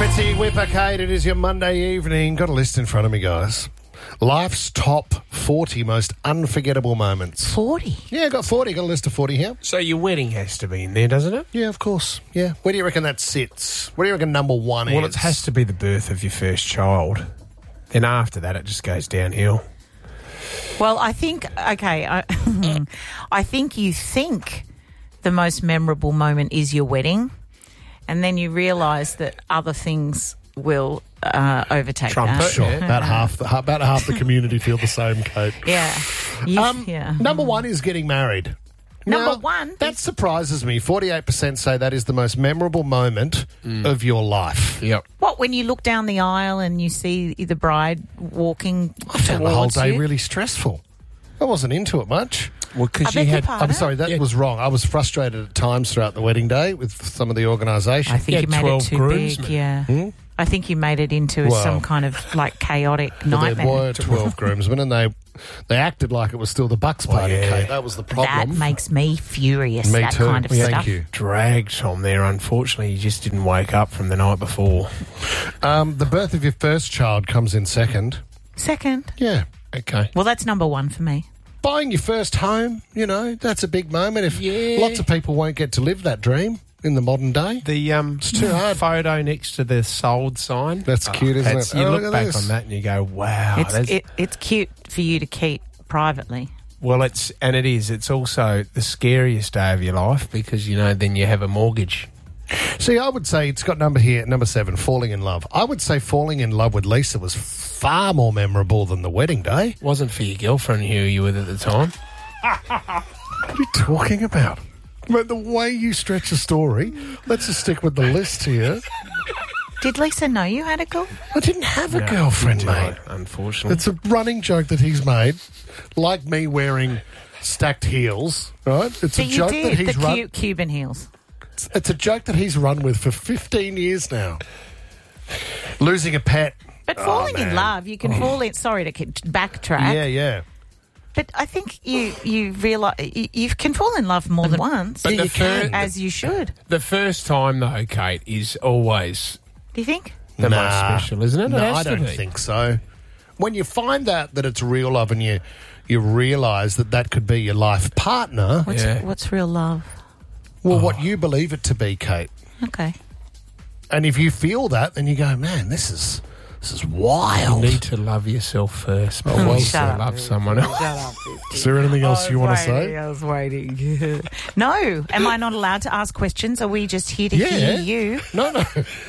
Fitzy Whipper, Kate, it is your Monday evening. Got a list in front of me, guys. Life's top 40 most unforgettable moments. 40? Yeah, got 40. Got a list of 40 here. So your wedding has to be in there, doesn't it? Yeah, of course. Yeah. Where do you reckon that sits? Where do you reckon number one is? Well, it has to be the birth of your first child. Then after that, it just goes downhill. Well, I think, I think you think the most memorable moment is your wedding, and then you realise that other things will overtake Trumpet. that. Sure. Yeah. About half the community feel the same, Kate. Yeah. Yeah. Number one is getting married. Number Now, one? That surprises me. 48% say that is the most memorable moment of your life. Yep. What, when you look down the aisle and you see the bride walking I found the whole towards day you? really stressful. I wasn't into it much. Well, I because beg you your had... pardon? I'm sorry, that was wrong. I was frustrated at times throughout the wedding day with some of the organisation. I think You you had made it 12 too groomsmen. big, yeah. I think you made it into Well, some kind of, like, chaotic Well, there nightmare. were 12 groomsmen, and they acted like it was still the Bucks party, yeah. Kate. That was the That problem. makes me furious, Me that too. kind of Thank stuff. you. dragged from there. Unfortunately, you just didn't wake up from the night before. The birth of your first child comes in second. Second. Yeah. Okay. Well, that's number one for me. Buying your first home, that's a big moment. Yeah. Lots of people won't get to live that dream in the modern day. The too hard. photo next to the sold sign. That's cute, isn't it? You Oh, look look at back this. on that and you go, wow. It's cute for you to keep privately. Well, it is. It's also the scariest day of your life because, then you have a mortgage. See, I would say it's got number 7, falling in love. I would say falling in love with Lisa was far more memorable than the wedding day. Wasn't for your girlfriend who you were with at the time. What are you talking about? But the way you stretch a story, let's just stick with the list here. Did Lisa know you had a girl? I didn't have a girlfriend, No, mate. unfortunately. It's a running joke that he's made, like me wearing stacked heels, right? It's So a you joke did, that he's the run. cute Cuban heels. It's a joke that he's run with for 15 years now. Losing a pet. But falling in man. love, you can fall in... Sorry to backtrack. Yeah. But I think you realise... You can fall in love more than once. But Yeah, the you can. As you should. The first time, though, Kate, is always Do you think? the most special, isn't it? No, It has I to don't be. think so. When you find that it's real love and you realise that could be your life partner, Yeah. What's real love? well, what you believe it to be, Kate. Okay. And if you feel that, then you go, man, this is wild. You need to love yourself first before well you said. love someone else. Is there anything else you want to say? I was waiting. No. Am I not allowed to ask questions? Are we just here to Yeah. hear you? No.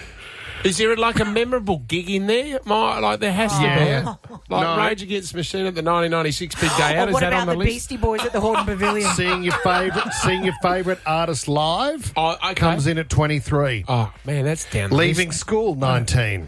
Is there like a memorable gig in there? Like there has to Yeah. be. Like No. Rage Against the Machine at the 1996 Big Day Out. Or Is what that about on the the list? Beastie Boys at the Horton Pavilion? seeing your favourite artist live Oh, okay. comes in at 23. Oh, man, that's down the Leaving list. school, 19.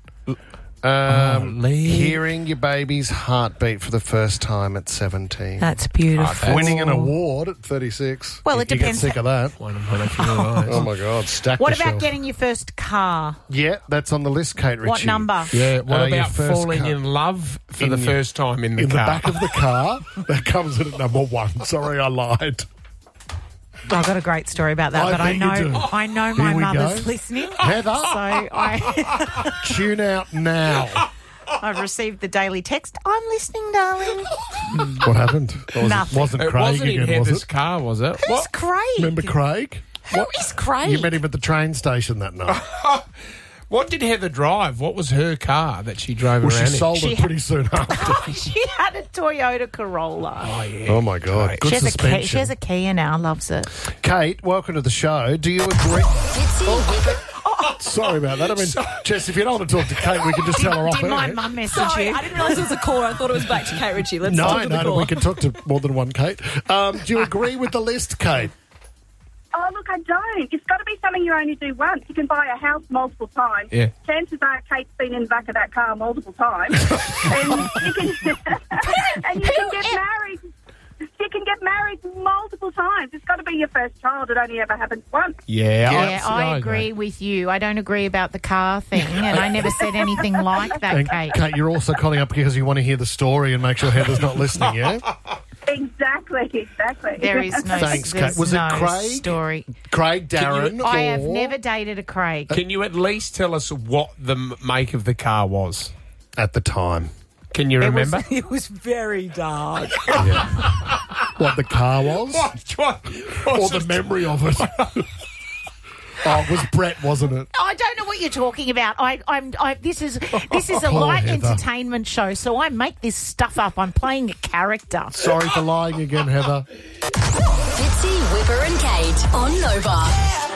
Hearing your baby's heartbeat for the first time at 17. That's beautiful. Winning an award at 36. Well, it You depends. get sick of that. One of a few eyes. Oh, my God. Stack What the about shelf. getting your first car? Yeah, that's on the list, Kate Ritchie. What number? Yeah, what your about first falling car. in love for In the your- first time in the In the car? back of the car, that comes in at number 1. Sorry, I lied. I've got a great story about that, I but I bet you know do. I know Here my we mother's go. listening. Heather. So I Tune out now. I've received the daily text. I'm listening, darling. What happened? Nothing. Wasn't It Craig wasn't in again, was Heather's it? car, was it? Who's Craig? Remember Craig? Who is Craig? You met him at the train station that night. What did Heather drive? What was her car that she drove Well, around she in? sold She it pretty soon after. She had a Toyota Corolla. Oh, yeah. Oh, my God. Good She has a suspension. key. She has a Kia now. Loves it. Kate, welcome to the show. Do you agree? Sorry about that. I mean, Jess, if you don't want to talk to Kate, we can just tell her off Did my air. mum message Sorry, you? I didn't realise it was a caller. I thought it was back to Kate Ritchie. Let's talk to the No, caller. we can talk to more than one Kate. Do you agree with the list, Kate? Oh, look, I don't. It's got to be something you only do once. You can buy a house multiple times. Yeah. Chances are Kate's been in the back of that car multiple times. and you can, and you can get married. You can get married multiple times. It's got to be your first child. It only ever happens once. Yeah, Yeah, I agree with you. I don't agree about the car thing, and I never said anything like that, And Kate. Kate, you're also calling up because you want to hear the story and make sure Heather's not listening, yeah? Exactly. There is no, Thanks, there's Kate. Was it no Craig? story. Craig, Darren, I have or- never dated a Craig. Can you at least tell us what the make of the car was? At the time. Can you remember? It was very dark. What the car was? Or the memory of it? Oh, it was Brett, wasn't it? I don't know what you're talking about. This is a Poor light Heather. entertainment show, so I make this stuff up. I'm playing a character. Sorry for lying again, Heather. Fitzy, Whipper and Kate on Nova.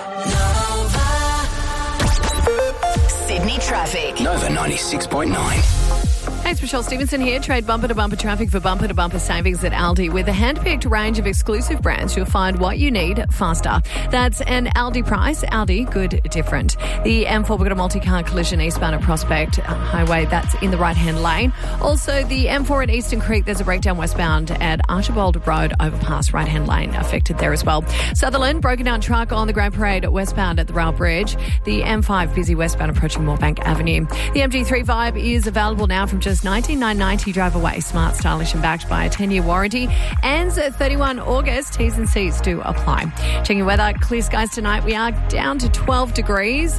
Sydney traffic. Nova 96.9. Hey, it's Michelle Stevenson here. Trade bumper-to-bumper traffic for bumper-to-bumper savings at Aldi. With a hand-picked range of exclusive brands, you'll find what you need faster. That's an Aldi price. Aldi, good, different. The M4, we've got a multi-car collision eastbound at Prospect Highway. That's in the right-hand lane. Also, the M4 at Eastern Creek, there's a breakdown westbound at Archibald Road, overpass, right-hand lane affected there as well. Sutherland, broken down truck on the Grand Parade westbound at the Rail Bridge. The M5, busy westbound approaching Moorebank Avenue. The MG3 Vibe is available now from just $19,990 drive away. Smart, stylish and backed by a 10-year warranty. Ends at 31 August. T's and C's do apply. Checking weather. Clear skies tonight. We are down to 12 degrees.